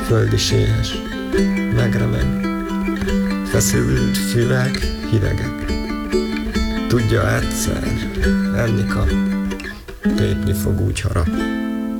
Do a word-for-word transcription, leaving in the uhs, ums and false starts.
földi séhes, megremeg, feszült füvek hidegek. Tudja egyszer, enni kap, tépni fog úgy harap.